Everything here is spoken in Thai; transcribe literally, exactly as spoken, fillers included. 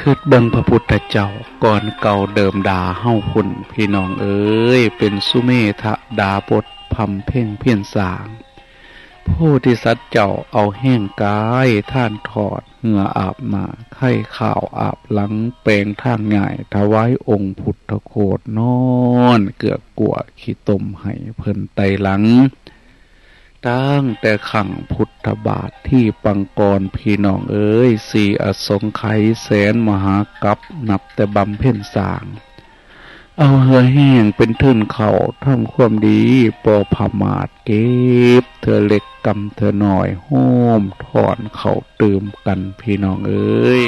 คือเบิ่งพระพุทธเจ้าก่อนเก่าเดิมดาเฮาพุ่นพี่น้องเอ้ยเป็นสุเมธดาบทพำเพ่งเพียรสร้างโพธิสัตว์เจ้าเอาแห้งกายท่านถอดเหงื่ออาบหน้าไข้ข่าวอาบหลังแปลงทางง่ายถวายองค์พุทธโคตนอนเกือกกัวขี้ตมให้เพิ่นไตหลังตั้งแต่ขังพุทธบาทที่ปังกรพี่น้องเอ้ยสี่อสงไขยแสนมหากัปนับแต่บำเพ็ญสร้างเอาเหือแห้งเป็นทื่นเขาทำความดีปอผมาดเก็บเธอเล็กกำเธอหน่อยโฮมถอนเขาตื่มกันพี่น้องเอ้ย